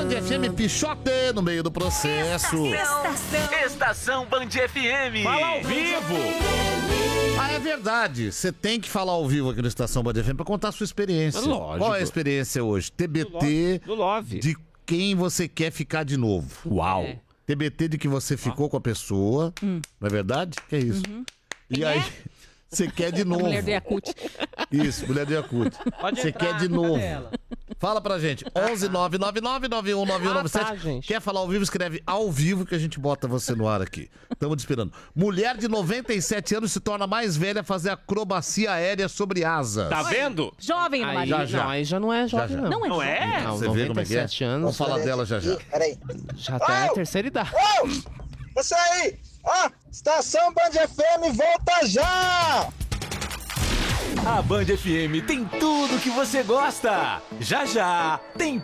FM Pichote no meio do processo. Estação Band FM. Fala ao vivo. Ah, é verdade. Você tem que falar ao vivo aqui no Estação Band FM pra contar a sua experiência. Lógico. Qual é a experiência hoje? TBT Do Love. de quem você quer ficar de novo. Uau. TBT de que você ficou com a pessoa. Não é verdade? Que é isso? E aí, você quer de novo. Mulher do Yakult. Isso, mulher do Yakult. Você quer de novo. Fala pra gente. 11999919197. tá, gente. Quer falar ao vivo? Escreve ao vivo que a gente bota você no ar aqui. Estamos te esperando. Mulher de 97 anos se torna mais velha a fazer acrobacia aérea sobre asas. Tá vendo? Jovem no Aí, marido. já. Não, aí já não é jovem, Já. não. Não é Não jovem. é? Você vê como é que é? 97 anos. Vamos falar dela já. Peraí. Já tá na terceira idade. Você aí! Ó, Estação Band FM volta já! A Band FM tem tudo que você gosta. Já já tem